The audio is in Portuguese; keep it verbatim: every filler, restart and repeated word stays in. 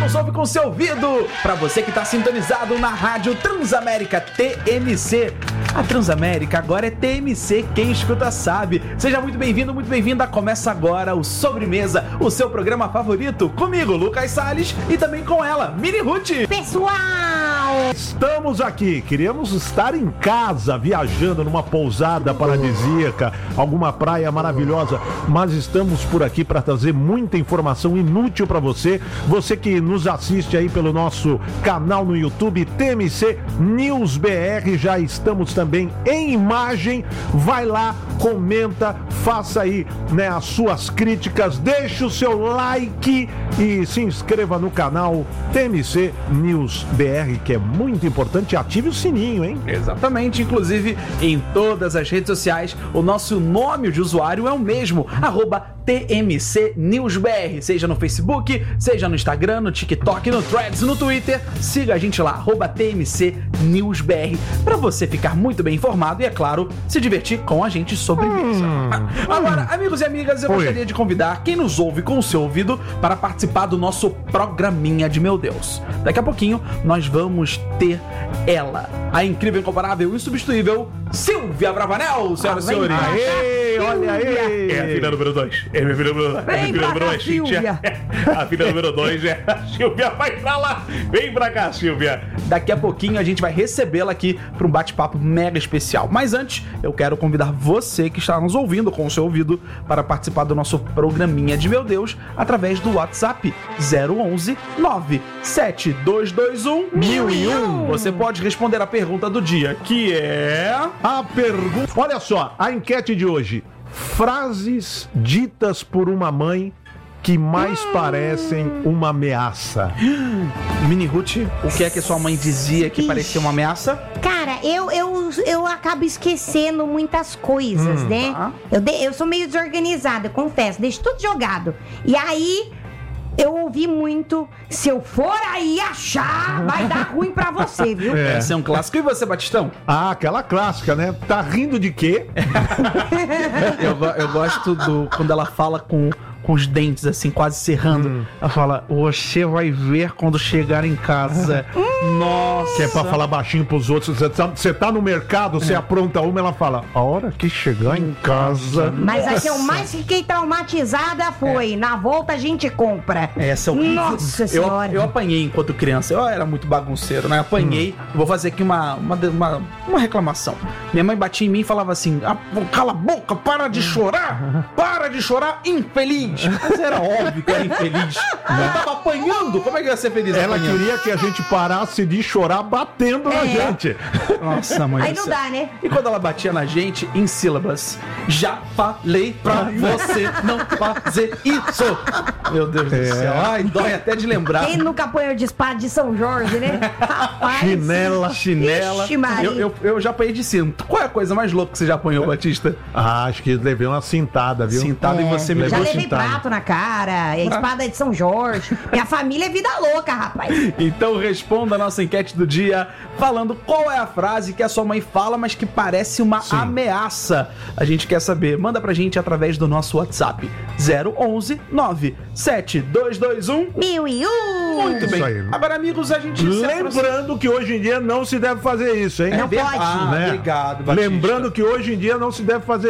nos ouve com seu ouvido. Para você que tá sintonizado na rádio Transamérica T M C. A Transamérica agora é T M C, quem escuta sabe. Seja muito bem-vindo, muito bem-vinda. Começa agora o Sobremesa, o seu programa favorito, comigo, Lucas Salles, e também com ela, Mini Ruth. Pessoal! Estamos aqui, queríamos estar em casa, viajando numa pousada paradisíaca, alguma praia maravilhosa, mas estamos por aqui para trazer muita informação inútil para você, você que nos assiste aí pelo nosso canal no YouTube, T M C News B R, já estamos também em imagem, vai lá, comenta, faça aí, né, as suas críticas, deixe o seu like e se inscreva no canal T M C News B R, que é muito importante, ative o sininho, hein? Exatamente, inclusive em todas as redes sociais, o nosso nome de usuário é o mesmo, arroba T M C News B R, seja no Facebook, seja no Instagram, no TikTok, no Threads, no Twitter, siga a gente lá, arroba T M C News B R, pra você ficar muito bem informado e, é claro, se divertir com a gente sobremesa. Hum, Agora, hum. amigos e amigas, eu Oi. gostaria de convidar quem nos ouve com o seu ouvido para participar do nosso programinha de Meu Deus. Daqui a pouquinho, nós vamos ter ela, a incrível, incomparável, insubstituível Silvia Bravanel, senhoras e senhores. Aê, olha aí. É a filha número dois. É a minha filha número dois. Vem filha pra número cá, dois, Silvia. A filha número dois é a Silvia. Vai pra lá. Vem pra cá, Silvia. Daqui a pouquinho a gente vai recebê-la aqui para um bate-papo mega especial. Mas antes, eu quero convidar você que está nos ouvindo com o seu ouvido para participar do nosso programinha de Meu Deus através do WhatsApp zero onze nove sete dois dois um mil e um. Você pode responder a pergunta do dia, que é... A pergunta... Olha só, a enquete de hoje. Frases ditas por uma mãe que mais hum. parecem uma ameaça. Mini Ruth, o que é que sua mãe dizia que Ixi. parecia uma ameaça? Cara, eu, eu, eu acabo esquecendo muitas coisas, hum. né? Ah. Eu, de, eu sou meio desorganizada, eu confesso, deixo tudo jogado. E aí... eu ouvi muito, se eu for aí achar, vai dar ruim pra você, viu? É. Esse é um clássico. E você, Batistão? Ah, aquela clássica, né? Tá rindo de quê? eu, eu gosto do quando ela fala com, com os dentes, assim, quase cerrando. Hum. Ela fala, você vai ver quando chegar em casa. Nossa! Que é pra falar baixinho pros outros. Você tá, você tá no mercado, você é. apronta uma, ela fala, a hora que chegar em casa... Mas a que eu mais fiquei traumatizada foi, é. na volta a gente compra. Essa é o Nossa senhora. Eu, eu apanhei enquanto criança. Eu era muito bagunceiro, né? Apanhei. Hum. Vou fazer aqui uma, uma, uma, uma reclamação. Minha mãe batia em mim e falava assim, ah, cala a boca, para de chorar. Para de chorar, infeliz. Mas era óbvio que era infeliz. Eu tava apanhando. Como é que eu ia ser feliz Ela apanhando? queria que a gente parasse de chorar batendo é. na gente. Nossa, mãe. Aí não dá, né? E quando ela batia na gente, em sílabas, já falei pra você não fazer isso. Meu Deus é. do céu. Ai, dói até de lembrar. Quem nunca apanhou de espada de São Jorge, né? Rapaz. Chinela. Chinela. Ixi, eu, eu, eu já apanhei de cinto. Qual é a coisa mais louca que você já apanhou, Batista? Ah, acho que levei uma cintada, viu? Cintada é. e você me Já levou levei cintada. prato na cara, a espada de São Jorge. Minha família é vida louca, rapaz. Então responda a nossa enquete do dia falando qual é a frase que a sua mãe fala, mas que parece uma Sim. ameaça. A gente quer saber. Manda pra gente através do nosso WhatsApp zero onze nove sete dois dois um mil e um. Muito bem. Aí, Agora, amigos, a gente... Lembrando que hoje em dia não se deve fazer isso, hein? Não é pode. Ah, né? Obrigado, Batista. Lembrando que hoje em dia não se deve fazer